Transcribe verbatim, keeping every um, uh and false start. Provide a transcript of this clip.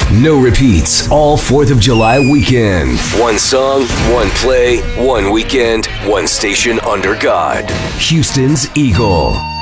No repeats, all fourth of July weekend. One song, one play, one weekend, one station under God. Houston's Eagle.